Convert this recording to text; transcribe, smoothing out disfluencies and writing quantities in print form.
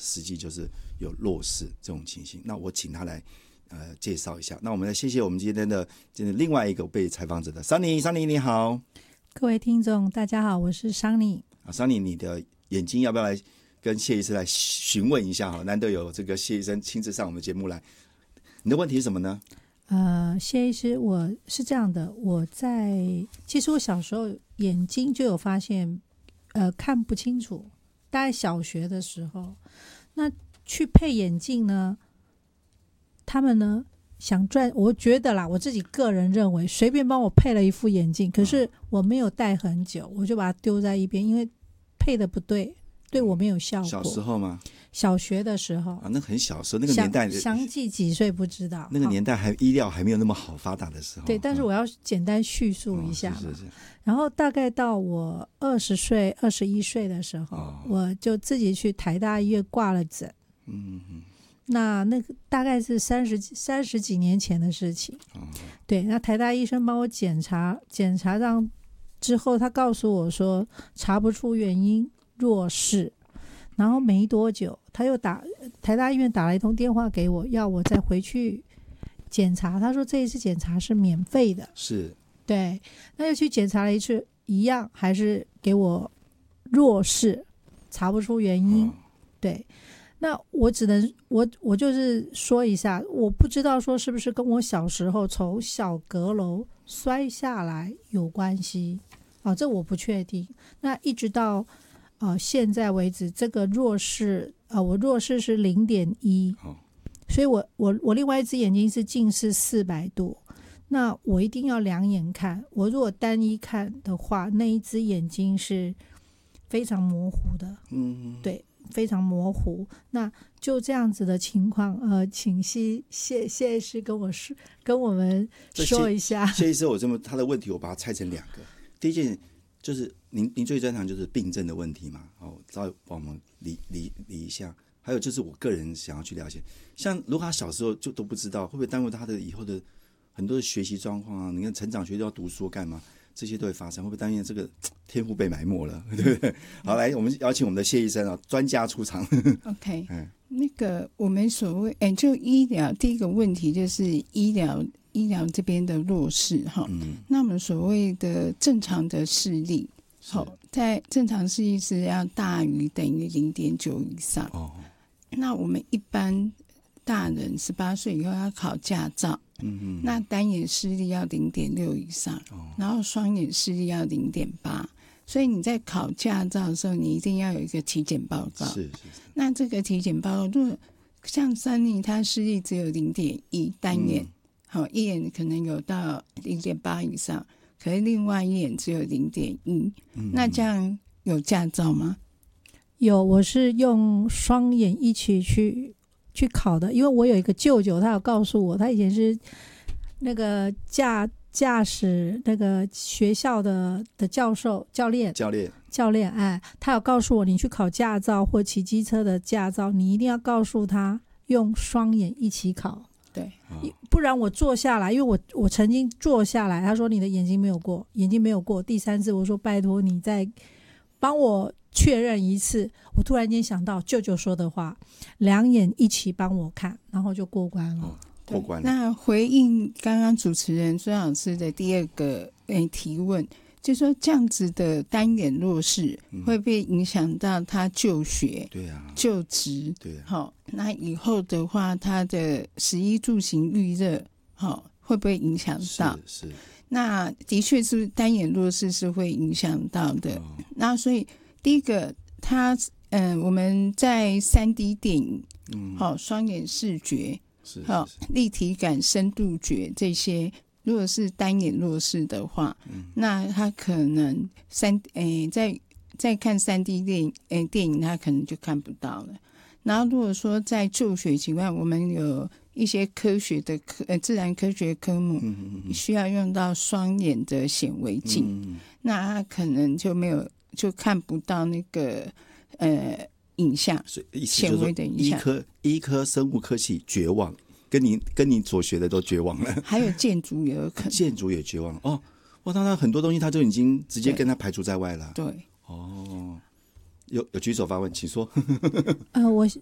实际就是有弱视这种情形。那我请他来介绍一下。那我们来谢谢我们今天的另外一个被采访者的桑尼你好。 各位听众大家好，我是桑尼。 桑尼，你的眼睛要不要来跟谢医师来询问一下？难得有这个谢医生亲自上我们节目来，你的问题是什么呢？ 谢医师，我是这样的，其实我小时候眼睛就有发现看不清楚，大概小学的时候，那去配眼镜呢，他们呢想赚，我觉得啦，我自己个人认为随便帮我配了一副眼镜，可是我没有戴很久，我就把它丢在一边，因为配的不对，对我没有效果。 小时候吗？ 小学的时候那很小时候，那个年代详细几岁不知道， 那个年代医疗还没有那么好发达的时候。 对，但是我要简单叙述一下嘛。 是。 然后大概到我20岁、21岁的时候，我就自己去台大医院挂了诊。那个大概是30几年前的事情。对，那台大医生帮我检查上之后，他告诉我说查不出原因，弱视。然后没多久，他又台大医院打了一通电话给我，要我再回去检查。他说这一次检查是免费的。 是。 对，那又去检查了一次，一样还是给我弱视，查不出原因。对，那我只能我就是说一下，我不知道说是不是跟我小时候从小阁楼摔下来有关系这我不确定。那一直到现在为止，这个弱视我弱视是0.1，所以我另外一只眼睛是近视400度，那我一定要两眼看。我如果单一看的话，那一只眼睛是非常模糊的。对，非常模糊。那就这样子的情况，请谢医师跟我们说一下。 谢医师，他的问题我把它拆成2个。第一件就是您最专长就是病症的问题嘛，稍微帮我们理一下。还有就是我个人想要去了解，像如果他小时候就都不知道，会不会耽误他的以后的很多的学习状况啊？你看成长学都要读书干嘛？这些都会发生，会不会担心这个天赋被埋没了？对不对？好，来，我们邀请我们的谢医生专家出场。 OK， 那个我们所谓就医疗，第一个问题就是医疗这边的弱视哈。那我们所谓的正常的视力，在正常视力是要大于等于0.9以上。那我们一般大人18岁以后要考驾照，那单眼视力要0.6以上，然后双眼视力要0.8，所以你在考驾照的时候，你一定要有一个体检报告。是。那这个体检报告，如果像Sunny他视力只有0.1单眼，一眼可能有到0.8以上，可是另外一眼只有0.1，那这样有驾照吗？ 有，我是用双眼一起去考的，因为我有一个舅舅，他有告诉我，他以前是那个驾驶那个学校的教练，他有告诉我，你去考驾照或骑机车的驾照，你一定要告诉他用双眼一起考。 对， 不然我坐下来，因为我曾经坐下来，他说你的眼睛没有过，第3次我说拜托你再帮我确认一次。我突然间想到舅舅说的话，两眼一起帮我看，然后就过关了。 过关了。 那回应刚刚主持人孙老师的第2个提问，就是说这样子的单眼弱视会不会影响到他就学、就职？对啊。那以后的话，他的食衣住行娱乐，会不会影响到？ 是。 那的确是单眼弱视是会影响到的。那所以第一个，我们在3D 电影，双眼视觉，立体感、深度觉这些，如果是单眼弱视的话，那他可能在看3D 电影，他可能就看不到了。然后如果说在就学情况，我们有一些科学的自然科学科目需要用到双眼的显微镜，那他可能就看不到那个影像，显微的影像。 医科生物科系绝望，跟你所学的都绝望了。 还有建筑也有可能， 建筑也绝望哦。哇，那很多东西他就已经直接跟他排除在外了。 对， 有举手发问，请说。